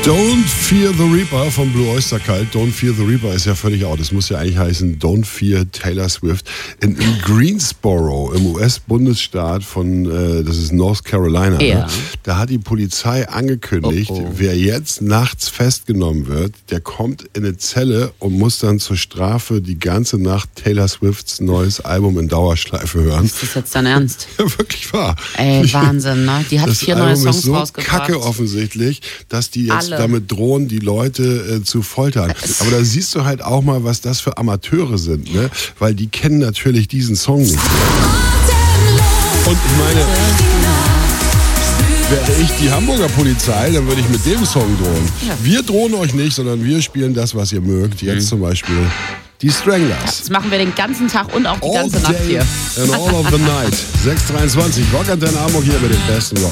Don't Fear the Reaper vom Blue Oyster Cult. Don't Fear the Reaper ist ja völlig out. Das muss ja eigentlich heißen Don't Fear Taylor Swift. In Greensboro im US-Bundesstaat von, das ist North Carolina, ja. Ne? Da hat die Polizei angekündigt, wer jetzt nachts festgenommen wird, der kommt in eine Zelle und muss dann zur Strafe die ganze Nacht Taylor Swifts neues Album in Dauerschleife hören. Ist das jetzt dein Ernst? Ja, wirklich wahr. Ey, Wahnsinn, ne? Die hat das 4 neue Album Songs ist so rausgebracht. Kacke offensichtlich, dass die jetzt damit drohen, die Leute zu foltern. Aber da siehst du halt auch mal, was das für Amateure sind, ne? Weil die kennen natürlich diesen Song nicht. Und ich meine, wäre ich die Hamburger Polizei, dann würde ich mit dem Song drohen. Ja. Wir drohen euch nicht, sondern wir spielen das, was ihr mögt. Jetzt zum Beispiel die Stranglers. Das machen wir den ganzen Tag und auch die ganze Nacht hier. And all of the night. 6:23. Rockantenne Hamburg hier mit dem besten Rock.